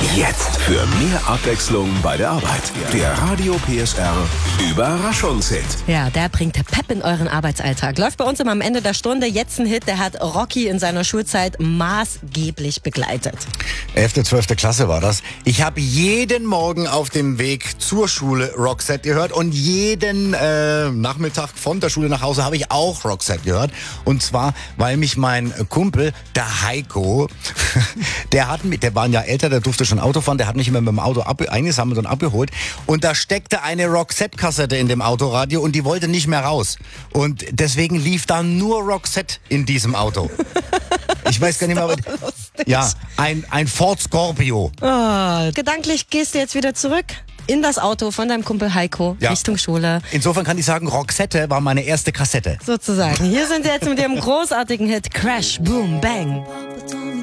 Jetzt für mehr Abwechslung bei der Arbeit. Der Radio PSR Überraschungshit. Ja, der bringt Pep in euren Arbeitsalltag. Läuft bei uns immer am Ende der Stunde. Jetzt ein Hit, der hat Rocky in seiner Schulzeit maßgeblich begleitet. 11., 12. Klasse war das. Ich habe jeden Morgen auf dem Weg zur Schule Roxette gehört und jeden Nachmittag von der Schule nach Hause habe ich auch Roxette gehört. Und zwar, weil mich mein Kumpel, der Heiko, der war ein Jahr älter, der durfte schon Auto fahren, der hat mich immer mit dem Auto eingesammelt und abgeholt. Und da steckte eine Roxette-Kassette in dem Autoradio und die wollte nicht mehr raus. Und deswegen lief da nur Roxette in diesem Auto. Ich weiß gar nicht mehr, aber ja, ein Ford Scorpio. Oh, gedanklich gehst du jetzt wieder zurück in das Auto von deinem Kumpel Heiko Richtung Schule. Insofern kann ich sagen, Roxette war meine erste Kassette. Sozusagen. Hier sind sie jetzt mit ihrem großartigen Hit Crash, Boom, Bang.